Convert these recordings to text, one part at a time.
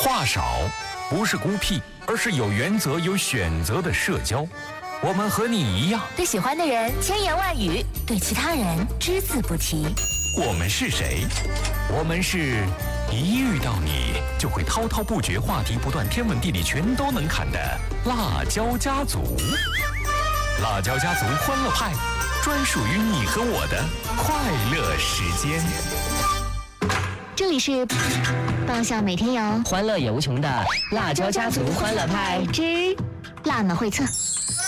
话少，不是孤僻，而是有原则、有选择的社交。我们和你一样， 对喜欢的人千言万语，对其他人只字不提。 我们是谁？我们是一遇到你就会滔滔不绝、话题不断、天文地理全都能侃的辣椒家族。辣椒家族欢乐派，专属于你和我的快乐时间。 这里是爆笑每天有， 欢乐也无穷的辣椒家族欢乐派之辣脑会测。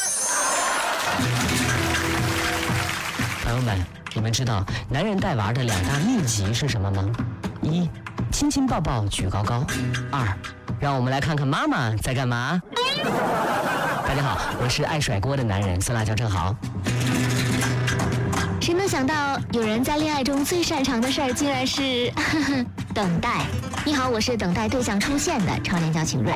朋友们，你们知道男人带娃的2大秘籍是什么吗？1. 亲亲抱抱举高高。2. 让我们来看看妈妈在干嘛。大家好，我是爱甩锅的男人酸辣椒正好。 谁能想到有人在恋爱中最擅长的事儿竟然是等待。你好，我是等待对象出现的超年交请瑞。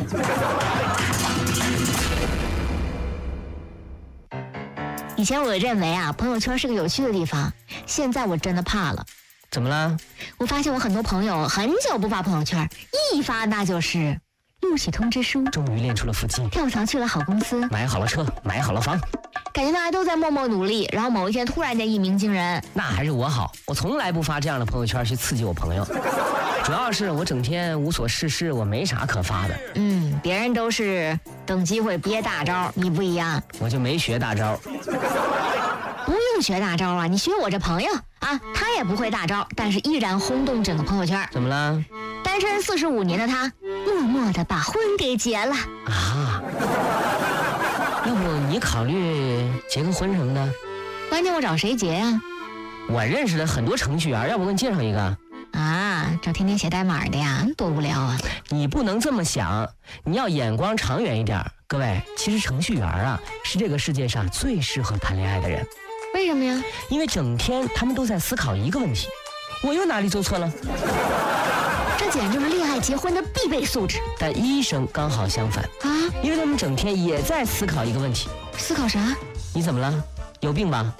以前我认为朋友圈是个有趣的地方，现在我真的怕了。 怎么了？ 我发现我很多朋友很久不发朋友圈，一发那就是录取通知书， 终于练出了腹肌， 跳槽去了好公司， 买好了车，买好了房， 感觉大家都在默默努力，然后某一天突然间一鸣惊人。 那还是我好，我从来不发这样的朋友圈去刺激我朋友，主要是我整天无所事事，我没啥可发的。 别人都是等机会憋大招，你不一样， 我就没学大招。 不用学大招你学我这朋友他也不会大招，但是依然轰动整个朋友圈。 怎么了？ 单身45年的他，默默地把婚给结了啊！要不你考虑结个婚什么的？ 关键我找谁结呀？ 我认识了很多程序员，要不给你介绍一个？ 找天天写代码的呀，多无聊啊！ 你不能这么想，你要眼光长远一点。各位，其实程序员是这个世界上最适合谈恋爱的人。 为什么呀？ 因为整天他们都在思考一个问题：我又哪里做错了？ 这简直是恋爱结婚的必备素质。 但医生刚好相反因为他们整天也在思考一个问题。 思考啥？ 你怎么了？有病吧？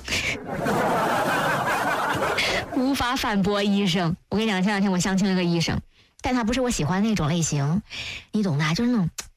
无法反驳医生。我跟你讲，前2天我相亲了个医生，但他不是我喜欢那种类型，你懂的，就是那种